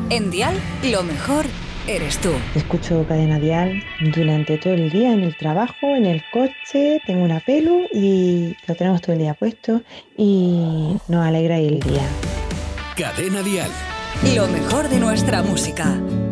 En Dial, lo mejor eres tú. Escucho Cadena Dial durante todo el día en el trabajo, en el coche, tengo una pelu y lo tenemos todo el día puesto y nos alegra el día. Cadena Dial. Lo mejor de nuestra música.